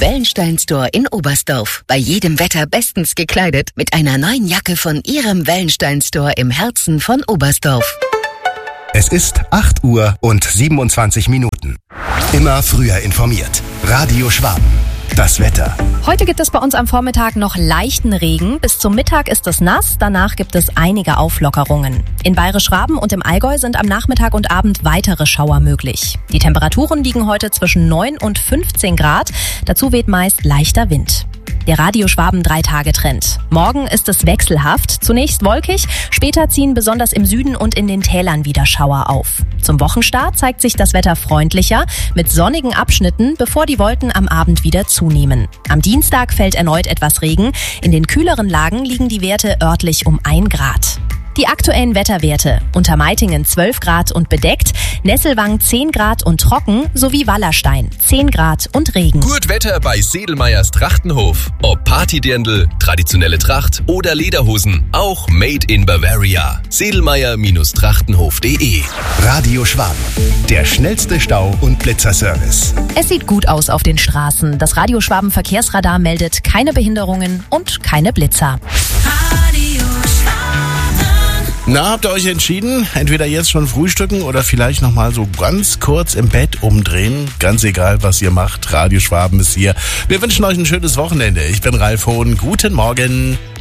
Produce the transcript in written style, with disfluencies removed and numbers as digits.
Wellenstein Store in Oberstdorf. Bei jedem Wetter bestens gekleidet mit einer neuen Jacke von Ihrem Wellenstein Store im Herzen von Oberstdorf. Es ist 8 Uhr und 27 Minuten. Immer früher informiert. Radio Schwaben. Das Wetter. Heute gibt es bei uns am Vormittag noch leichten Regen. Bis zum Mittag ist es nass, danach gibt es einige Auflockerungen. In Bayerisch-Schwaben und im Allgäu sind am Nachmittag und Abend weitere Schauer möglich. Die Temperaturen liegen heute zwischen 9 und 15 Grad. Dazu weht meist leichter Wind. Der Radio Schwaben 3-Tage-Trend. Morgen ist es wechselhaft. Zunächst wolkig, später ziehen besonders im Süden und in den Tälern wieder Schauer auf. Zum Wochenstart zeigt sich das Wetter freundlicher, mit sonnigen Abschnitten, bevor die Wolken am Abend wieder zunehmen. Am Dienstag fällt erneut etwas Regen. In den kühleren Lagen liegen die Werte örtlich um 1 Grad. Die aktuellen Wetterwerte: Untermeitingen 12 Grad und bedeckt, Nesselwang 10 Grad und trocken, sowie Wallerstein 10 Grad und Regen. Gut Wetter bei Sedelmeyers Trachtenhof. Ob Partydirndl, traditionelle Tracht oder Lederhosen, auch made in Bavaria. Sedelmeyer-Trachtenhof.de. Radio Schwaben. Der schnellste Stau- und Blitzerservice. Es sieht gut aus auf den Straßen. Das Radio Schwaben Verkehrsradar meldet keine Behinderungen und keine Blitzer. Na, habt ihr euch entschieden? Entweder jetzt schon frühstücken oder vielleicht nochmal so ganz kurz im Bett umdrehen. Ganz egal, was ihr macht. Radio Schwaben ist hier. Wir wünschen euch ein schönes Wochenende. Ich bin Ralf Hohn. Guten Morgen.